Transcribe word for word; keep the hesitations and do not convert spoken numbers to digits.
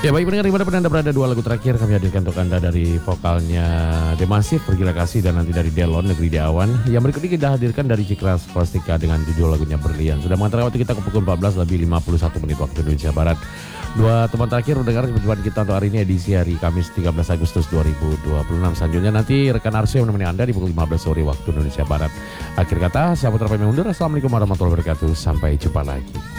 Ya baik pendengar, dimanapun Anda berada, dua lagu terakhir kami hadirkan untuk Anda dari vokalnya The Massive, Pergilah Kasih, dan nanti dari Delon, Negeri di Awan. Yang berikut ini kita hadirkan dari Citra Scholastika dengan judul lagunya Berlian. Sudah mengantar waktu kita ke pukul empat belas lebih lima puluh satu menit waktu Indonesia Barat. Dua teman terakhir mendengar perjumpaan kita untuk hari ini, edisi hari Kamis tiga belas Agustus dua ribu dua puluh enam. Selanjutnya nanti rekan Arsy yang menemani Anda di pukul lima belas sore waktu Indonesia Barat. Akhir kata, saya Putra Pemi undur. Assalamualaikum warahmatullahi wabarakatuh. Sampai jumpa lagi.